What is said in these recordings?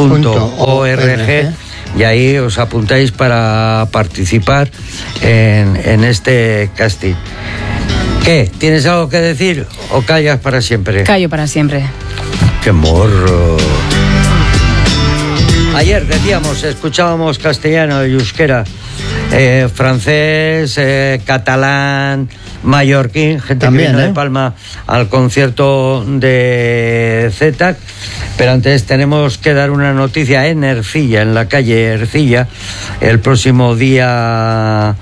y ahí os apuntáis para participar en este casting. ¿Qué? ¿Tienes algo que decir o callas para siempre? Callo para siempre. ¡Qué morro! Ayer decíamos, escuchábamos castellano y euskera, francés, catalán, mallorquín, gente también, que vino de Palma al concierto de ZTAC. Pero antes tenemos que dar una noticia en Ercilla, en la calle Ercilla. El próximo día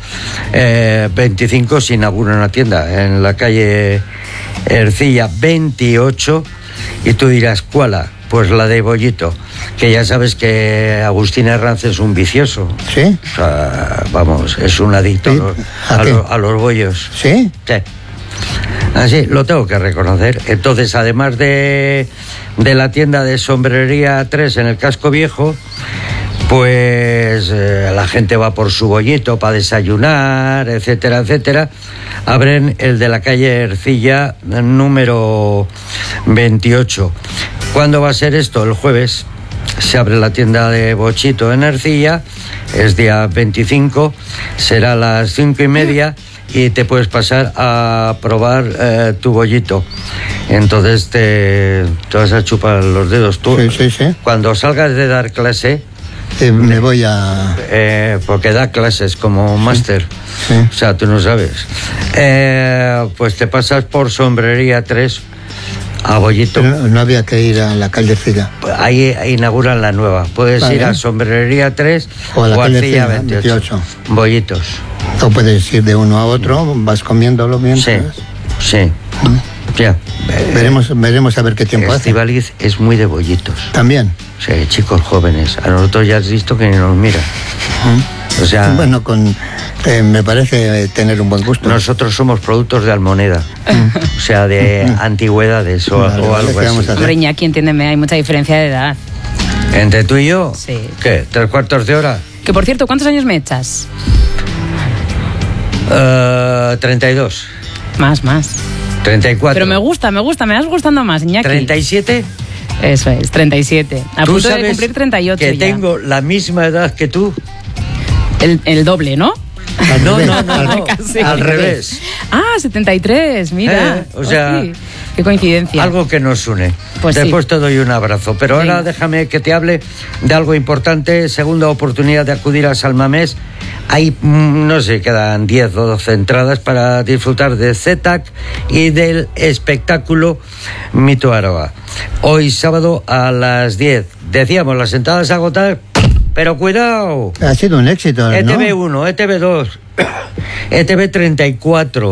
25 se inaugura una tienda en la calle Ercilla 28. Y tú dirás, ¿cuál? Pues la de Bollito, que ya sabes que Agustín Herranz es un vicioso. ¿Sí? O sea, vamos, es un adicto a los bollos. ¿Sí? Sí. Así, lo tengo que reconocer. Entonces, además de la tienda de Sombrería 3 en el Casco Viejo, pues la gente va por su bollito para desayunar, etcétera, etcétera. Abren el de la calle Ercilla número 28. ¿Cuándo va a ser esto? El jueves se abre la tienda de Bochito en Ercilla, es día 25, será a las 5:30 y te puedes pasar a probar tu bollito. Entonces te vas a chupar los dedos tú. Sí. Cuando salgas de dar clase, me voy a... porque da clases como máster. Sí. O sea, tú no sabes. Pues te pasas por Sombrería 3 a Bollito. Pero no había que ir a la calle Ercilla. Ahí inauguran la nueva. Puedes ir a Sombrería 3 o a la calle Ercilla 28. Bollitos. O puedes ir de uno a otro, vas comiéndolo mientras. Sí. Ya. Veremos a ver qué tiempo hace. Estíbaliz es muy de bollitos. También. Sí, chicos jóvenes. A nosotros ya has visto que ni nos mira. O sea, bueno, me parece tener un buen gusto. Nosotros somos productos de Almoneda. O sea, de antigüedades o algo así. Hombre, Iñaki, entiéndeme, hay mucha diferencia de edad. ¿Entre tú y yo? Sí. ¿Qué? ¿3/4 de hora? Que por cierto, ¿cuántos años me echas? 32. Más. 34. Pero me gusta, me vas gustando más, Iñaki. 37. Eso es, 37. A punto de cumplir 38 que ya. tengo la misma edad que tú. El doble, ¿no? No. Al revés. 73, mira. O sea, qué coincidencia. Algo que nos une. Pues después te doy un abrazo. Pero ahora déjame que te hable de algo importante. Segunda oportunidad de acudir a Salmamés. Hay, no sé, quedan 10 o 12 entradas para disfrutar de ZTAC y del espectáculo Mito Aroa. Hoy sábado a las 10. Decíamos, las entradas agotadas. Pero cuidado. Ha sido un éxito, ¿no? ETV1, ETV2, ETV34,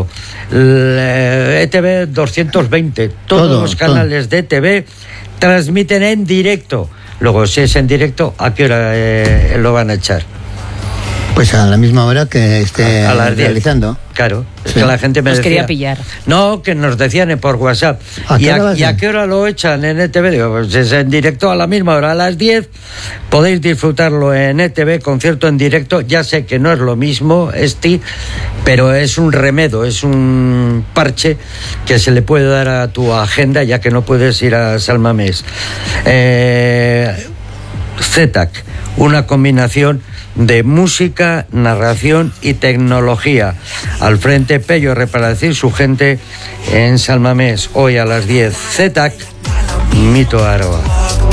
ETV 220, todos los canales de ETV transmiten en directo. Luego, si es en directo, ¿a qué hora lo van a echar? Pues a la misma hora que esté a las 10. Realizando. Claro, es que la gente me decía... quería pillar. No, que nos decían por WhatsApp. ¿Y a qué hora lo echan en ETV? Digo, pues es en directo a la misma hora, a las 10. Podéis disfrutarlo en ETV, concierto en directo. Ya sé que no es lo mismo, pero es un remedio, es un parche que se le puede dar a tu agenda, ya que no puedes ir a Salmamés. ZTAC, una combinación de música, narración y tecnología. Al frente Pello Reparación, su gente en Salmamés, hoy a las 10. ZTAC, Mito Aroa.